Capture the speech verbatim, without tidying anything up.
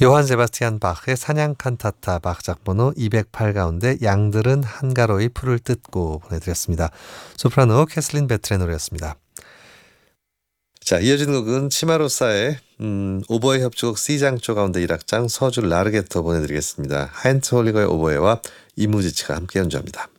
요한 세바스티안 바흐의 사냥 칸타타 바흐작 번호 이백팔 가운데 양들은 한가로이 풀을 뜯고 보내드렸습니다. 소프라노 캐슬린 베트의 노래였습니다. 자, 이어지는 곡은 치마로사의 음, 오보에 협주곡 C장조 가운데 일 악장 서줄 라르게토 보내드리겠습니다. 하인트 홀리거의 오보에와 이무지치가 함께 연주합니다.